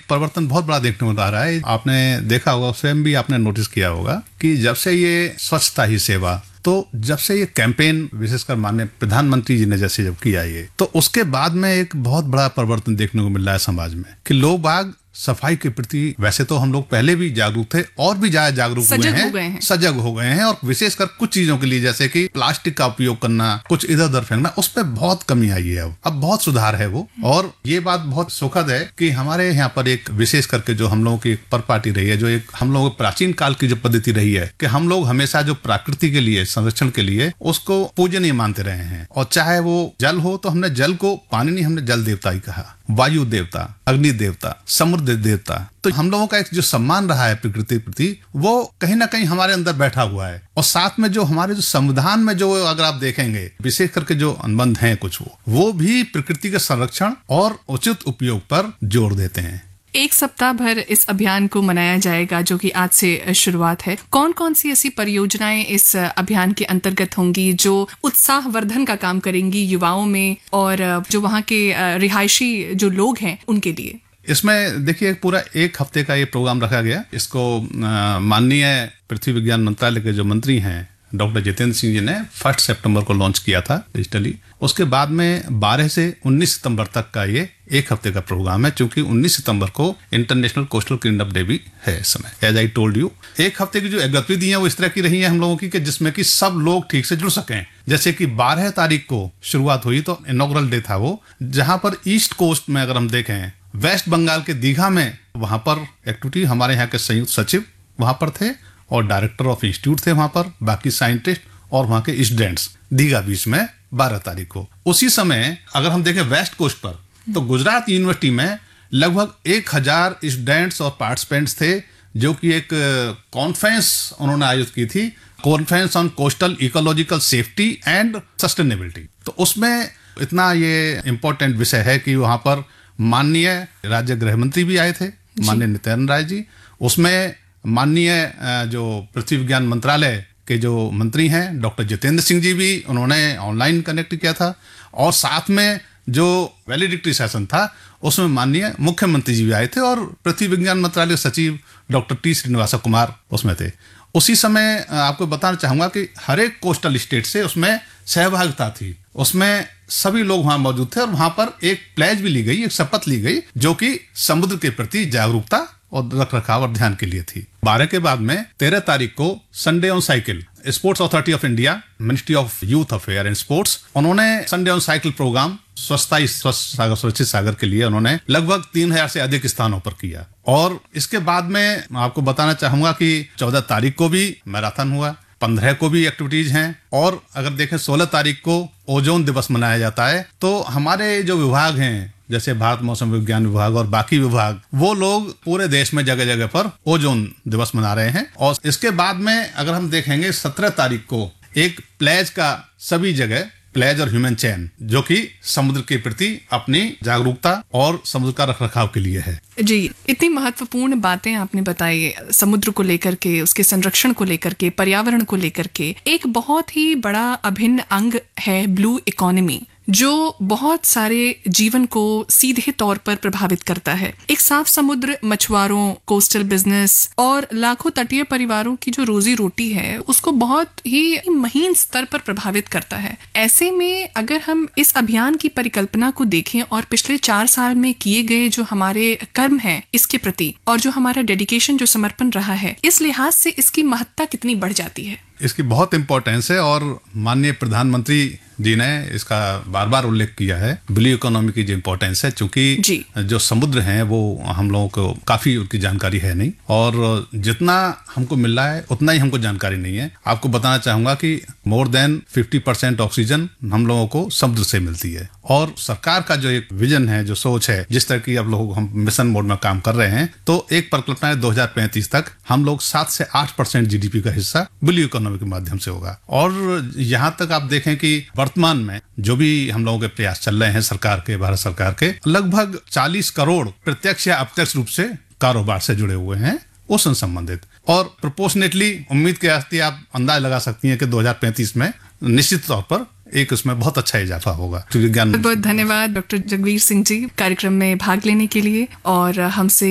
परिवर्तन बहुत बड़ा देखने को आ रहा है। आपने देखा होगा, स्वयं भी आपने नोटिस किया होगा कि जब से ये स्वच्छता ही सेवा, तो जब से ये कैंपेन विशेषकर माननीय प्रधानमंत्री जी ने जैसे जब किया ये, तो उसके बाद में एक बहुत बड़ा परिवर्तन देखने को मिल रहा है समाज में कि लोग बाग सफाई के प्रति, वैसे तो हम लोग पहले भी जागरूक थे और भी ज्यादा जागरूक सजग हो गए हैं और विशेषकर कुछ चीजों के लिए जैसे कि प्लास्टिक का उपयोग करना, कुछ इधर उधर फेंकना, उस पर बहुत कमी आई है। अब बहुत सुधार है वो। और ये बात बहुत सुखद है कि हमारे यहाँ पर एक विशेष करके जो हम लोगों की पर पार्टी रही है, जो एक हम लोगों की प्राचीन काल की जो पद्धति रही है कि हम लोग हमेशा जो प्रकृति के लिए, संरक्षण के लिए उसको पूजनीय मानते रहे हैं। और चाहे वो जल हो तो हमने जल को पानी नहीं, हमने जल देवता ही कहा, वायु देवता, अग्नि देवता, समुद्र देवता। तो हम लोगों का एक जो सम्मान रहा है प्रकृति के प्रति, वो कहीं ना कहीं हमारे अंदर बैठा हुआ है। और साथ में जो हमारे जो संविधान में जो अगर आप देखेंगे विशेष करके जो अनुबंध हैं कुछ, वो भी प्रकृति के संरक्षण और उचित उपयोग पर जोर देते हैं। एक सप्ताह भर इस अभियान को मनाया जाएगा जो कि आज से शुरुआत है। कौन कौन सी ऐसी परियोजनाएं इस अभियान के अंतर्गत होंगी जो उत्साहवर्धन का काम करेंगी युवाओं में और जो वहाँ के रिहायशी जो लोग हैं उनके लिए? इसमें देखिए पूरा एक हफ्ते का ये प्रोग्राम रखा गया। इसको माननीय पृथ्वी विज्ञान मंत्रालय के जो मंत्री हैं डॉक्टर जितेंद्र सिंह जी ने 1 सितंबर को लॉन्च किया था डिजिटली। उसके बाद में 12 से 19 सितंबर तक का ये एक हफ्ते का प्रोग्राम है, क्योंकि 19 सितंबर को इंटरनेशनल कोस्टल क्लीनअप डे भी है इस समय। एज आई टोल्ड यू, एक हफ्ते की जो गतिविधियां वो इस तरह की रही हैं हम लोगों की कि जिसमें कि सब लोग ठीक से जुड़ सकें। जैसे कि 12 तारीख को शुरुआत हुई तो इनॉग्रल डे था वो, जहां पर ईस्ट कोस्ट में अगर हम देखें वेस्ट बंगाल के दीघा में, वहां पर एक्टिविटी हमारे यहाँ के संयुक्त सचिव वहां पर थे और डायरेक्टर ऑफ इंस्टीट्यूट थे वहां पर, बाकी साइंटिस्ट और वहां के स्टूडेंट्स दीघा बीच में 12 तारीख को। उसी समय अगर हम देखें वेस्ट कोस्ट पर, तो गुजरात यूनिवर्सिटी में लगभग 1000 स्टूडेंट्स और पार्टिसिपेंट्स थे, जो कि एक कॉन्फ्रेंस उन्होंने आयोजित की थी, conference on coastal ecological safety and sustainability. तो उसमें इतना ये इम्पोर्टेंट विषय है कि वहां पर माननीय राज्य गृह मंत्री भी आए थे, माननीय नित्यानंद राय जी। उसमें माननीय जो पृथ्वी विज्ञान मंत्रालय के जो मंत्री हैं डॉक्टर जितेंद्र सिंह जी भी, उन्होंने ऑनलाइन कनेक्ट किया था। और साथ में जो वैलिडिक्टरी सेशन था उसमें माननीय मुख्यमंत्री जी भी आए थे और पृथ्वी विज्ञान मंत्रालय सचिव डॉक्टर टी श्रीनिवास कुमार उसमें थे। उसी समय आपको बताना चाहूंगा कि हर एक कोस्टल स्टेट से उसमें सहभागिता थी, उसमें सभी लोग वहां मौजूद थे और वहां पर एक प्लेज भी ली गई, एक शपथ ली गई, जो कि समुद्र के प्रति जागरूकता और रख रखाव और ध्यान के लिए थी। 12 के बाद में 13 तारीख को Sunday on cycle, sports authority of India, ministry of youth affair and sports, उन्होंने संडे ऑन साइकिल प्रोग्राम स्वच्छता सागर, सुरक्षित सागर के लिए उन्होंने लगभग 3000 से अधिक स्थानों पर किया। और इसके बाद में आपको बताना चाहूंगा कि 14 तारीख को भी मैराथन हुआ, 15 को भी एक्टिविटीज हैं। और अगर देखें 16 तारीख को ओजोन दिवस मनाया जाता है। तो हमारे जो विभाग हैं जैसे भारत मौसम विज्ञान विभाग और बाकी विभाग, वो लोग पूरे देश में जगह जगह पर ओजोन दिवस मना रहे हैं। और इसके बाद में अगर हम देखेंगे 17 तारीख को एक प्लेज का सभी जगह, प्लेज और ह्यूमन चैन, जो कि समुद्र के प्रति अपनी जागरूकता और समुद्र का रखरखाव के लिए है। जी, इतनी महत्वपूर्ण बातें आपने बताई समुद्र को लेकर के, उसके संरक्षण को लेकर के, पर्यावरण को लेकर के। एक बहुत ही बड़ा अभिन्न अंग है ब्लू इकोनॉमी, जो बहुत सारे जीवन को सीधे तौर पर प्रभावित करता है। एक साफ समुद्र मछुआरों, कोस्टल बिजनेस और लाखों तटीय परिवारों की जो रोजी रोटी है उसको बहुत ही महीन स्तर पर प्रभावित करता है। ऐसे में अगर हम इस अभियान की परिकल्पना को देखें और पिछले 4 साल में किए गए जो हमारे कर्म हैं इसके प्रति और जो हमारा डेडिकेशन, जो समर्पण रहा है, इस लिहाज से इसकी महत्ता कितनी बढ़ जाती है? इसकी बहुत इंपॉर्टेंस है और माननीय प्रधानमंत्री जी ने इसका बार बार उल्लेख किया है, ब्लू इकोनॉमी की जो इम्पोर्टेंस है, क्योंकि जो समुद्र हैं वो हम लोगों को काफी उनकी जानकारी है नहीं, और जितना हमको मिल रहा है उतना ही हमको जानकारी नहीं है। आपको बताना चाहूंगा कि मोर देन 50% ऑक्सीजन हम लोगों को समुद्र से मिलती है। और सरकार का जो एक विजन है, जो सोच है, जिस तरह की अब लोग हम मिशन मोड में काम कर रहे हैं, तो एक परिकल्पना है 2035 तक हम लोग 7 से 8% जीडीपी का हिस्सा ब्लू इकोनॉमी के माध्यम से होगा। और यहाँ तक आप देखें कि वर्तमान में जो भी हम लोगों के प्रयास चल रहे हैं सरकार के, भारत सरकार के, लगभग 40 करोड़ प्रत्यक्ष या अप्रत्यक्ष रूप से कारोबार से जुड़े हुए हैं उस संबंधित। और प्रोपोर्शनेटली उम्मीद के आस्ते आप अंदाज लगा सकती हैं कि 2035 में निश्चित तौर पर एक उसमें बहुत अच्छा इजाफा होगा। बहुत बहुत धन्यवाद डॉक्टर जगवीर सिंह जी कार्यक्रम में भाग लेने के लिए और हमसे